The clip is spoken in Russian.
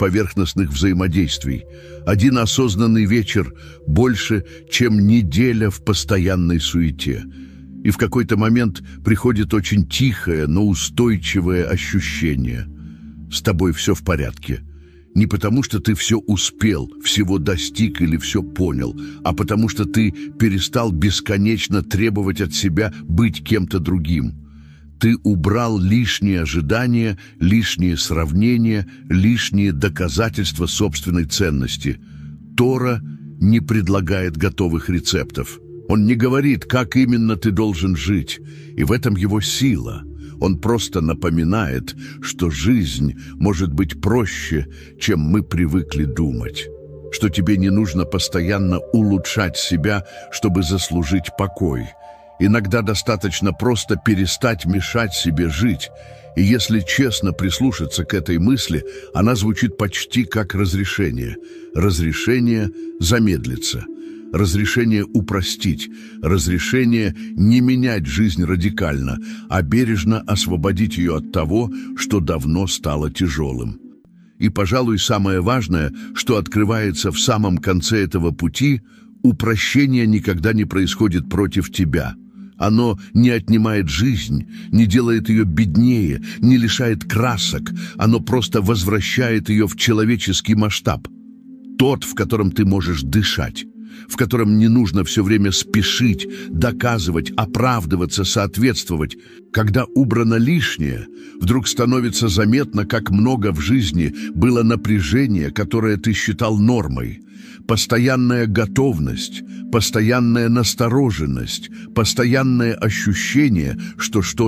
поверхностных взаимодействий. Один осознанный вечер больше, чем неделя в постоянной суете. И в какой-то момент приходит очень тихое, но устойчивое ощущение. С тобой все в порядке. Не потому, что ты все успел, всего достиг или все понял, а потому что ты перестал бесконечно требовать от себя быть кем-то другим. Ты убрал лишние ожидания, лишние сравнения, лишние доказательства собственной ценности. Тора не предлагает готовых рецептов. Он не говорит, как именно ты должен жить, и в этом его сила. Он просто напоминает, что жизнь может быть проще, чем мы привыкли думать. Что тебе не нужно постоянно улучшать себя, чтобы заслужить покой. Иногда достаточно просто перестать мешать себе жить. И если честно прислушаться к этой мысли, она звучит почти как разрешение. Разрешение замедлиться. Разрешение упростить, разрешение не менять жизнь радикально, а бережно освободить ее от того, что давно стало тяжелым. И, пожалуй, самое важное, что открывается в самом конце этого пути, упрощение никогда не происходит против тебя. Оно не отнимает жизнь, не делает ее беднее, не лишает красок, оно просто возвращает ее в человеческий масштаб. Тот, в котором ты можешь дышать, в котором не нужно все время спешить, доказывать, оправдываться, соответствовать. Когда убрано лишнее, вдруг становится заметно, как много в жизни было напряжения, которое ты считал нормой. Постоянная готовность, постоянная настороженность, постоянное ощущение, что что-то